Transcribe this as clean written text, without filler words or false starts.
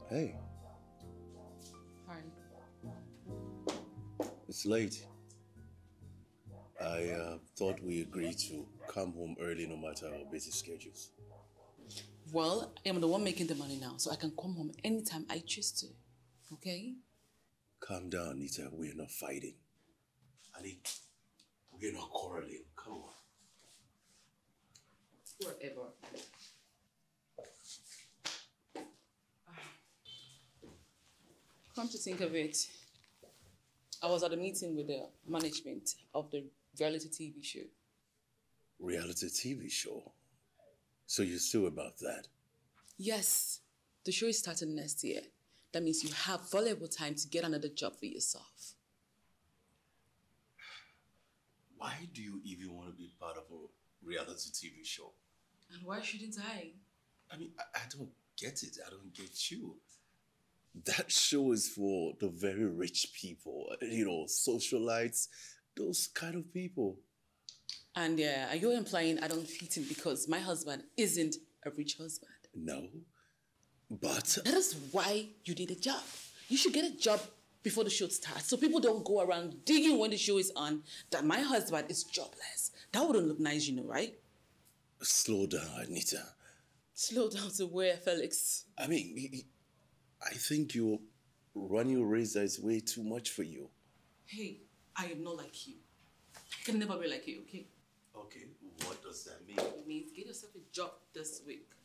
Hey, Hi. it's late. I thought we agreed to come home early no matter our busy schedules. Well, I am the one making the money now, so I can come home anytime I choose to. Okay? Calm down, Anita. We're not fighting. Honey, we're not quarreling. Come on. Whatever. Come to think of it, I was at a meeting with the management of the reality TV show. Reality TV show. So you're still about that? Yes, the show is starting next year. That means you have valuable time to get another job for yourself. Why do you even want to be part of a reality TV show? And why shouldn't I? I mean, I don't get it. I don't get you. That show is for the very rich people, socialites, those kind of people. And are you implying I don't fit in because my husband isn't a rich husband? No, but That is why you need a job. You should get a job before the show starts so people don't go around digging when the show is on that my husband is jobless. That wouldn't look nice, right? slow down, Anita. Slow down to where, Felix? I mean, I think you're running your race that is way too much for you. Hey, I am not like you. I can never be like you, okay? Okay, what does that mean? It means get yourself a job this week.